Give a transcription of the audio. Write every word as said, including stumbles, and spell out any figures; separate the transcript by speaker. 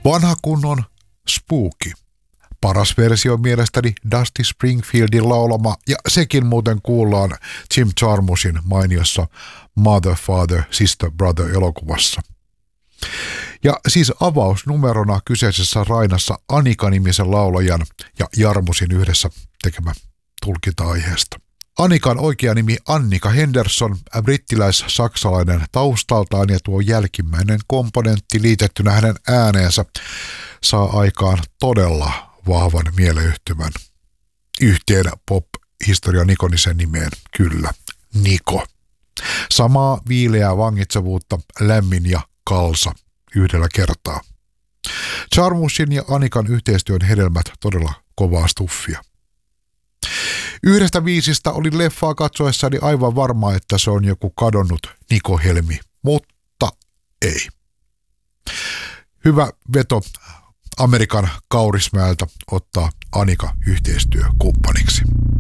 Speaker 1: Vanha kunnon spooky. Paras versio mielestäni Dusty Springfieldin laulama, ja sekin muuten kuullaan Jim Jarmusin mainiossa Mother, Father, Sister, Brother -elokuvassa. Ja siis avausnumerona kyseisessä Rainassa Anika-nimisen laulajan ja Jarmusin yhdessä tekemä tulkinta-aiheesta. Anikan oikea nimi Annika Henderson, brittiläis-saksalainen taustaltaan, ja tuo jälkimmäinen komponentti liitettynä hänen ääneensä saa aikaan todella vahvan mieleyhtymän yhteen pop-historian ikonisen nimeen, kyllä, Niko. Samaa viileää vangitsevuutta, lämmin ja kalsa yhdellä kertaa. Jarmusin ja Anikan yhteistyön hedelmät todella kovaa stuffia. Yhdestä viisistä oli leffaa katsoessani aivan varma, että se on joku kadonnut Niko Helmi, mutta ei. Hyvä veto Amerikan Kaurismäeltä ottaa Anika yhteistyökumppaniksi.